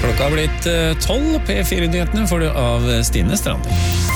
Klokka har blitt 12, P4-nyhetene får du av Stine Stranding.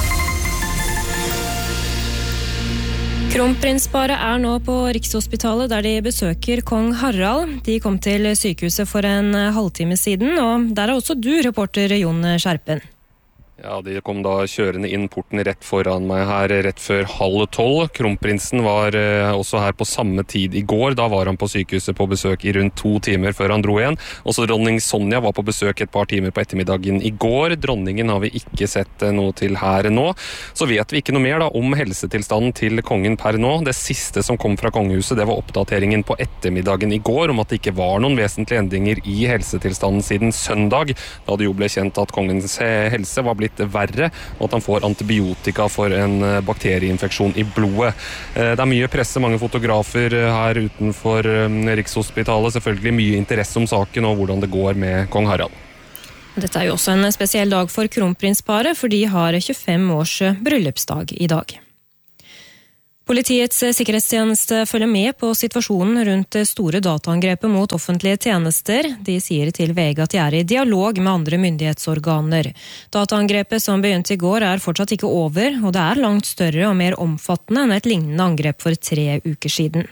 Kronprinsparet nå på Rikshospitalet der de besøker kong Harald. De kom til sykehuset for en halvtime siden, og der også du, reporter Jon Skjerpen. Ja, de kom da kjørende inn porten rett foran meg her, rett før 11:30. Kronprinsen var også her på samme tid i går. Da var han på sykehuset på besøk i rundt 2 timer før han dro igjen. Også dronning Sonja var på besøk et par timer på ettermiddagen i går. Dronningen har vi ikke sett noe til her nå. Så vet vi ikke noe mer da om helsetilstanden til kongen per nå. Det siste som kom fra kongehuset, det var oppdateringen på ettermiddagen i går om at det ikke var noen vesentlige endringer i helsetilstanden siden søndag, da det jo ble kjent at kongens helse var blitt verre, og at han får antibiotika for en bakterieinfeksjon i blodet. Det mye presse, mange fotografer her utenfor Rikshospitalet, selvfølgelig mye interesse om saken og hvordan det går med kong Harald. Dette jo også en spesiell dag for kronprinsparet, for de har 25 års bryllupsdag i dag. Politiets sikkerhetstjeneste følger med på situasjonen rundt det store dataangrepet mot offentlige tjenester. De sier til VG at de i dialog med andre myndighetsorganer. Dataangrepet som begynte i går fortsatt ikke over, og det langt større og mer omfattende enn et lignende angrep for 3 uker siden.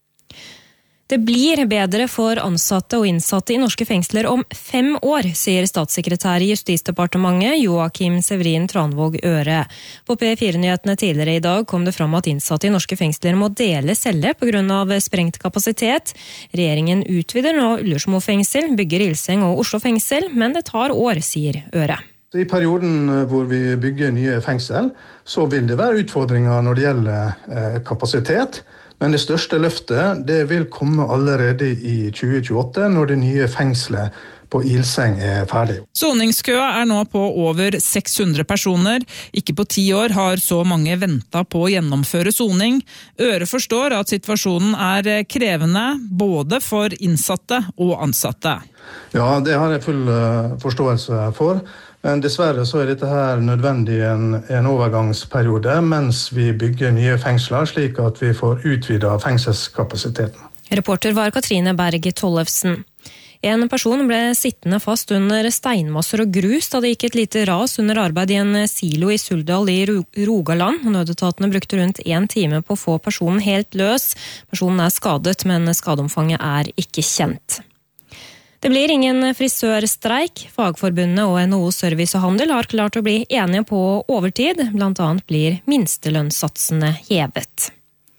Det blir bedre for ansatte og innsatte i norske fengsler om 5 år, sier statssekretær i Justisdepartementet Joakim Severin Tranvåg Øre. På P4-nyhetene tidligere i dag kom det fram at innsatte i norske fengsler må dele celle på grunn av sprengt kapasitet. Regjeringen utvider nå Ullersmo fengsel, bygger Ilseng og Oslo fengsel, men det tar år, sier Øre. I perioden hvor vi bygger nye fengsel, så vil det være utfordringer når det gjelder kapasitet. Men det største løftet det vil komme allerede i 2028, når det nye fengselet på Ilseng ferdig. Soningskøa nå på over 600 personer. Ikke på 10 år har så mange ventet på å gjennomføre soning. Øre forstår at situasjonen krevende både for innsatte og ansatte. Ja, det har jeg full forståelse for. Men dessverre så dette her nødvendig en overgangsperiode mens vi bygger nye fengsler, slik at vi får utvidet fengselskapasiteten. Reporter var Katrine Berg Tollefsen. En person ble sittende fast under steinmasser og grus da det gikk et lite ras under arbeid i en silo i Suldal i Rogaland. Nødetatene brukte rundt 1 time på å få personen helt løs. Personen skadet, men skadeomfanget ikke kjent. Det blir ingen frisørstreik. Fagforbundet og NHO Service og Handel har klart å bli enige på overtid. Blant annet blir minstelønnssatsene hevet.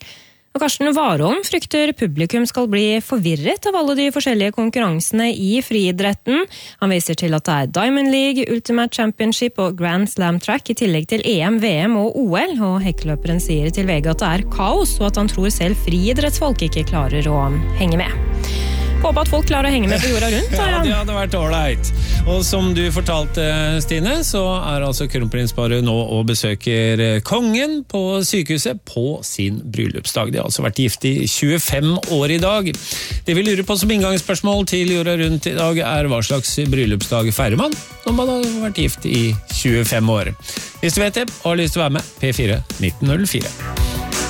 Og Karsten Warholm frykter publikum skal bli forvirret av alle de forskjellige konkurransene i friidretten. Han viser til at det Diamond League, Ultimate Championship og Grand Slam Track i tillegg til EM, VM og OL. Og hekkeløperen sier til VG at det kaos, og at han tror selv friidrettsfolk ikke klarer å henge med. Håper at folk klarer å henge med på jorda rundt. Ja, det hadde vært ålreit. Og som du fortalte, Stine, så altså kronprinsparet nå og besøker kongen på sykehuset på sin bryllupsdag. De har altså vært gift i 25 år i dag. Det vi lurer på som inngangsspørsmål til jorda rundt i dag hva slags bryllupsdag feirer man når man har vært gift i 25 år. Hvis du vet det, og har lyst til å være med, P4 1904.